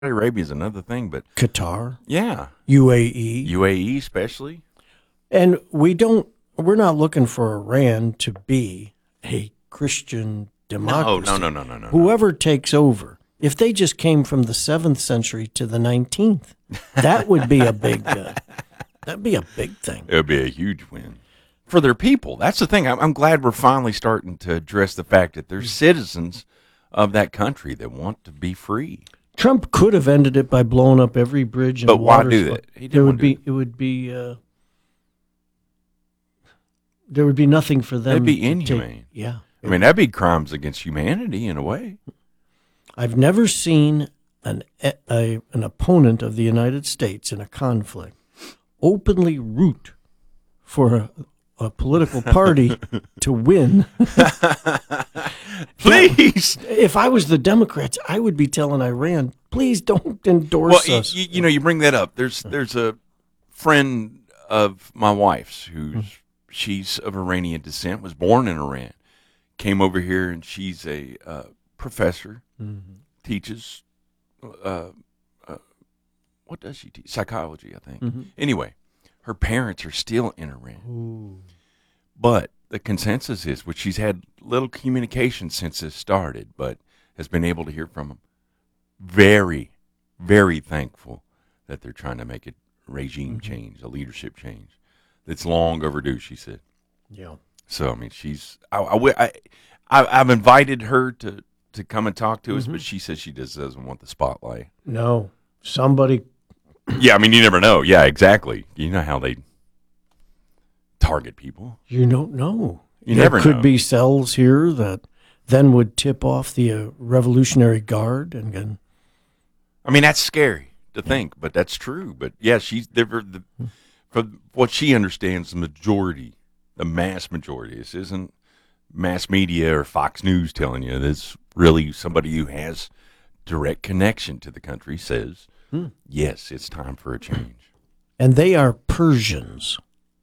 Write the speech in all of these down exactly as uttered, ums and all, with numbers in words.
Arabia is another thing, but Qatar, yeah, U A E. U A E especially. And we don't, we're not looking for Iran to be a Christian democracy. No, no, no, no, no, no. Whoever takes over, if they just came from the seventh century to the nineteenth, that would be a big, uh, that'd be a big thing. It would be a huge win for their people. That's the thing. I'm, I'm glad we're finally starting to address the fact that there's citizens of that country that want to be free. Trump could have ended it by blowing up every bridge and But why water do slo- that? He didn't There would want to be, do it would be, uh, there would be nothing for them. That'd be to take. inhumane. Yeah. I mean, that'd be crimes against humanity in a way. I've never seen an a, a, an opponent of the United States in a conflict openly root for a, a political party to win. Please. If I was the Democrats, I would be telling Iran, please don't endorse Well, us. you, you know, you bring that up. There's there's a friend of my wife's who's she's of Iranian descent, was born in Iran, came over here, and she's a uh, professor, mm-hmm. teaches. Uh, uh, what does she teach? Psychology, I think. Mm-hmm. Anyway, her parents are still in Iran, Ooh. but the consensus is, which she's had little communication since this started, but has been able to hear from them. Very, very thankful that they're trying to make a regime mm-hmm. change, a leadership change. That's long overdue, she said. Yeah. So, I mean, she's, I, I, I, I- I've invited her to, to come and talk to us, Mm-hmm. but she says she just doesn't want the spotlight. No, somebody. Yeah, I mean, you never know. Yeah, exactly. You know how they target people. You don't know. You there never could know. be cells here that then would tip off the uh, Revolutionary Guard and then. I mean, that's scary to think, but that's true. But yeah, she's there for the, from what she understands, the majority, the mass majority. This isn't mass media or Fox News telling you. This really somebody who has direct connection to the country says, Hmm. yes, it's time for a change. And they are Persians.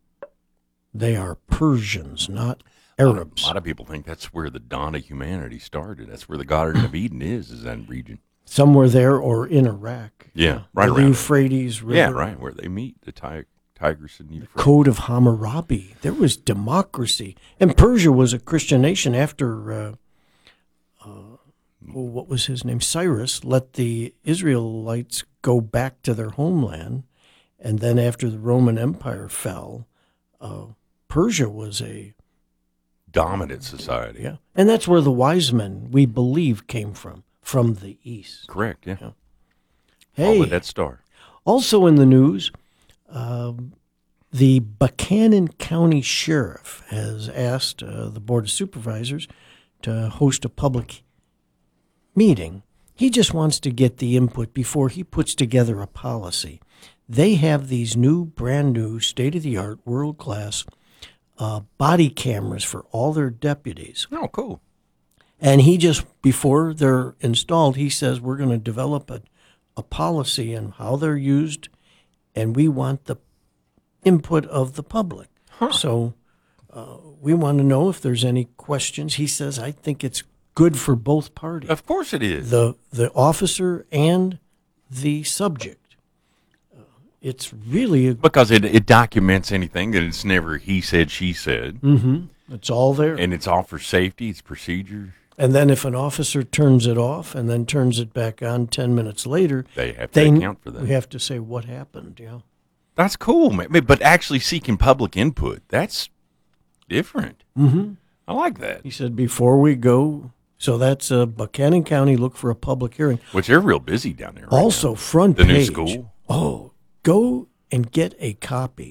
They are Persians, not Arabs. A lot of people think that's where the dawn of humanity started. That's where the Garden of Eden is, is that region. Somewhere there or in Iraq. Yeah, right the around it. Euphrates River. Yeah, right, where they meet, the ti- Tigris and Euphrates. Code of Hammurabi. There was democracy. And Persia was a Christian nation after, uh, uh, oh, what was his name? Cyrus let the Israelites go back to their homeland. And then after the Roman Empire fell, uh, Persia was a... Dominant society. Yeah. And that's where the wise men, we believe, came from, from the east. Correct, yeah. Yeah. All Hey, with that star. also in the news, um, the Buchanan County Sheriff has asked uh, the Board of Supervisors to host a public meeting. He just wants to get the input before he puts together a policy. They have these new, brand new, state-of-the-art, world-class uh, body cameras for all their deputies. Oh, cool. And he just, before they're installed, he says, we're going to develop a, a policy on how they're used, and we want the input of the public. Huh. So uh, we want to know if there's any questions. He says, I think it's good for both parties, Of course it is. the the officer and the subject. Uh, it's really, a, Because it, it documents anything, and it's never he said, she said. mm-hmm, it's all there. And it's all for safety, it's procedure. And then if an officer turns it off and then turns it back on ten minutes later, They have to they account for that. we have to say what happened. Yeah, That's cool, man. But actually seeking public input, that's different. mm-hmm. I like that. He said before we go. So that's uh, Buchanan County. Look for a public hearing. Which they're real busy down there right Also, now. front The new page. school? Oh, go and get a copy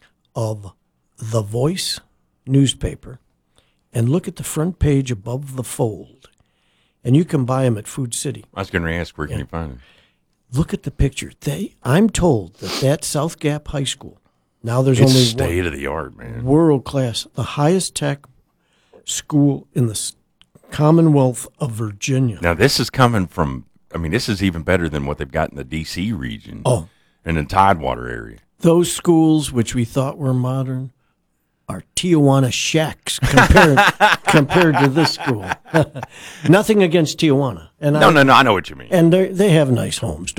of The Voice newspaper and look at the front page above the fold. And you can buy them at Food City. I was going to ask, where can you find it? Look at the picture. They, I'm told that that South Gap High School, now there's It's only state of the art, man. one world class, the highest tech school in the s- Commonwealth of Virginia. Now, this is coming from, I mean, this is even better than what they've got in the D C region Oh, and the Tidewater area. those schools which we thought were modern are Tijuana shacks compared compared to this school. Nothing against Tijuana, and No, I, no, no. I know what you mean. and they they have nice homes.